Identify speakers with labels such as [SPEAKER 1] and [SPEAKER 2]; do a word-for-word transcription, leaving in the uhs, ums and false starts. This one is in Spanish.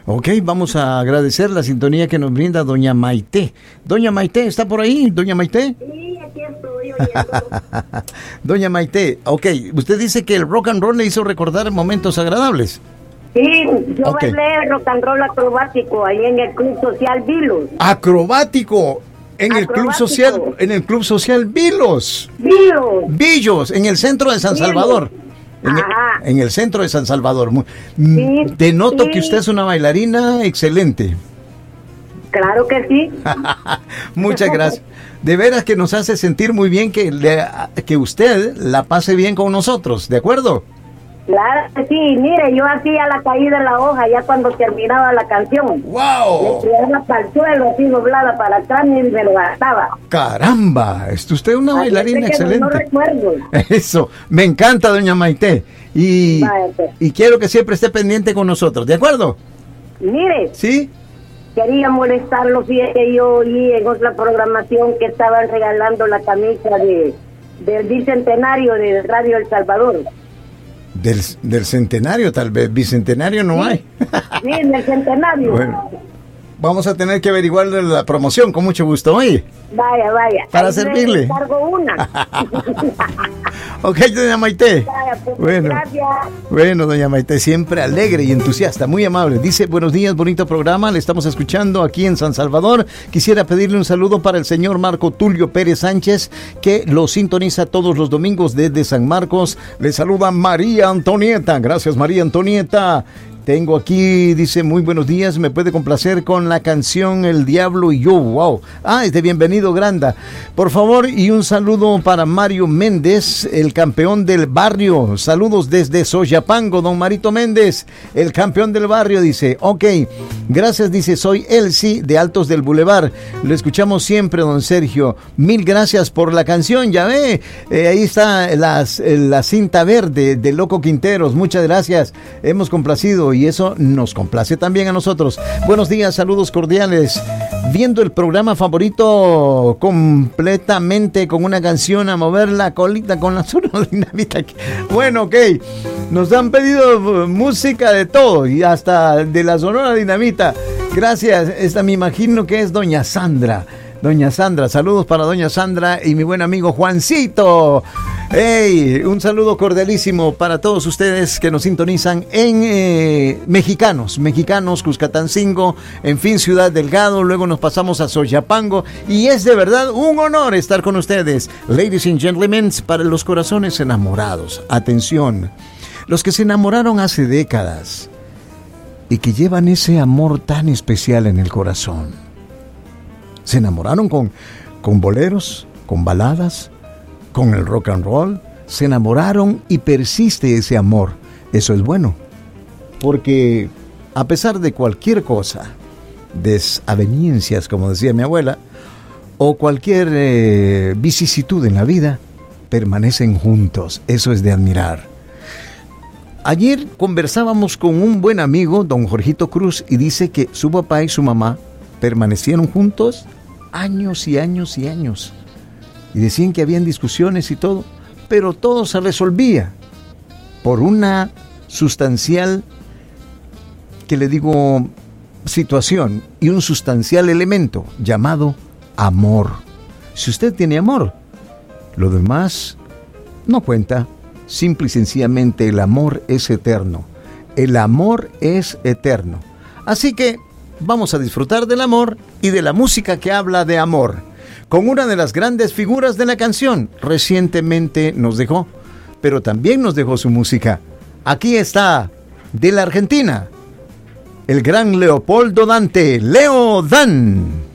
[SPEAKER 1] Ok, vamos a agradecer la sintonía que nos brinda doña Maite. Doña Maite, ¿está por ahí? Doña Maite.
[SPEAKER 2] Sí, aquí estoy oyendo.
[SPEAKER 1] Doña Maite, ok, usted dice que el rock and roll le hizo recordar momentos agradables.
[SPEAKER 2] Sí, yo
[SPEAKER 1] Okay.
[SPEAKER 2] bailé rock and roll acrobático ahí en el Club Social Vilos.
[SPEAKER 1] Acrobático en el club
[SPEAKER 2] Acrobático.
[SPEAKER 1] social, en el club social Vilos.
[SPEAKER 2] Vilos.
[SPEAKER 1] Villos, en el centro de San
[SPEAKER 2] Vilos.
[SPEAKER 1] Salvador. En el,
[SPEAKER 2] Ajá.
[SPEAKER 1] en el centro de San Salvador. Mu- mm,
[SPEAKER 2] Sí,
[SPEAKER 1] Denoto
[SPEAKER 2] sí.
[SPEAKER 1] que usted es una bailarina excelente.
[SPEAKER 2] Claro que sí.
[SPEAKER 1] Muchas gracias. De veras que nos hace sentir muy bien que, le- que usted la pase bien con nosotros, ¿de acuerdo?
[SPEAKER 2] Claro que sí. Mire, yo hacía la caída de la hoja ya cuando terminaba la canción.
[SPEAKER 1] ¡Wow!
[SPEAKER 2] Le tiraba para el suelo así doblada para atrás y me lo gastaba.
[SPEAKER 1] ¡Caramba! Es usted una
[SPEAKER 2] Así
[SPEAKER 1] bailarina
[SPEAKER 2] es que no-
[SPEAKER 1] excelente.
[SPEAKER 2] No recuerdo.
[SPEAKER 1] Eso, me encanta, doña Maite. Y,
[SPEAKER 2] Vaya, pues.
[SPEAKER 1] y quiero que siempre esté pendiente con nosotros, ¿de acuerdo?
[SPEAKER 2] Mire,
[SPEAKER 1] ¿Sí?
[SPEAKER 2] quería molestarlo, fíjate que yo oí en otra programación que estaban regalando la camisa de del bicentenario de Radio El Salvador.
[SPEAKER 1] Del, del centenario, tal vez. Bicentenario no hay.
[SPEAKER 2] Sí, en el centenario.
[SPEAKER 1] Bueno, vamos a tener que averiguar de la promoción, con mucho gusto. Oye,
[SPEAKER 2] Vaya, vaya.
[SPEAKER 1] Para
[SPEAKER 2] Ahí
[SPEAKER 1] servirle.
[SPEAKER 2] me cargo una.
[SPEAKER 1] ok, doña Maite.
[SPEAKER 2] Vaya, pues,
[SPEAKER 1] Bueno.
[SPEAKER 2] gracias.
[SPEAKER 1] Bueno, doña Maite, siempre alegre y entusiasta, muy amable. Dice, buenos días, bonito programa, le estamos escuchando aquí en San Salvador. Quisiera pedirle un saludo para el señor Marco Tulio Pérez Sánchez, que lo sintoniza todos los domingos desde San Marcos. Le saluda María Antonieta. Gracias, María Antonieta. Tengo aquí, dice, muy buenos días, me puede complacer con la canción El Diablo y Yo, wow. Ah, es de Bienvenido Granda. Por favor, y un saludo para Mario Méndez, el campeón del barrio. Saludos desde Soyapango, don Marito Méndez, el campeón del barrio, dice. Ok, gracias, dice, soy Elsie de Altos del Boulevard. Lo escuchamos siempre, don Sergio. Mil gracias por la canción, ya ve. Eh, ahí está las, eh, la cinta verde de Loco Quinteros. Muchas gracias, hemos complacido. Y eso nos complace también a nosotros. Buenos días, saludos cordiales. Viendo el programa favorito completamente con una canción a mover la colita con la Sonora Dinamita. Bueno, ok. Nos han pedido música de todo y hasta de la Sonora Dinamita. Gracias. Esta me imagino que es doña Sandra. Doña Sandra, saludos para doña Sandra y mi buen amigo Juancito. Hey, un saludo cordialísimo para todos ustedes que nos sintonizan en eh, Mexicanos, Mexicanos, Cuscatancingo, en fin, Ciudad Delgado, luego nos pasamos a Soyapango y es de verdad un honor estar con ustedes. Ladies and gentlemen, para los corazones enamorados, atención, los que se enamoraron hace décadas y que llevan ese amor tan especial en el corazón. Se enamoraron con, con boleros, con baladas, con el rock and roll. Se enamoraron y persiste ese amor. Eso es bueno. Porque a pesar de cualquier cosa, desavenencias, como decía mi abuela, o cualquier eh, vicisitud en la vida, permanecen juntos. Eso es de admirar. Ayer conversábamos con un buen amigo, don Jorgito Cruz, y dice que su papá y su mamá permanecieron juntos años y años y años. Y decían que habían discusiones y todo, pero todo se resolvía por una sustancial, que le digo, situación y un sustancial elemento llamado amor. Si usted tiene amor, lo demás no cuenta. Simple y sencillamente el amor es eterno. El amor es eterno. Así que vamos a disfrutar del amor y de la música que habla de amor, con una de las grandes figuras de la canción. Recientemente nos dejó, pero también nos dejó su música. Aquí está, de la Argentina, el gran Leopoldo Dante, Leo Dan.